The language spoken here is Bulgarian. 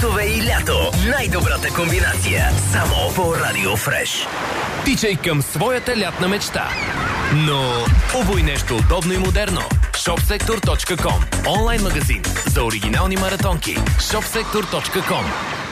Бутове и лято. Най-добрата комбинация. Само по Радио Фреш. Тичай към своята лятна мечта. Но обуй нещо удобно и модерно. Shopsektor.com. Онлайн магазин за оригинални маратонки. Shopsektor.com.